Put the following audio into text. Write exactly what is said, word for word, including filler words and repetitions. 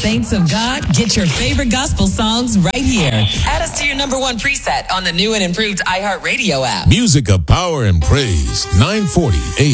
saints of God, get your favorite gospel songs right here. Add us to your number one preset on the new and improved iHeartRadio app. Music of Power and Praise, nine forty A M.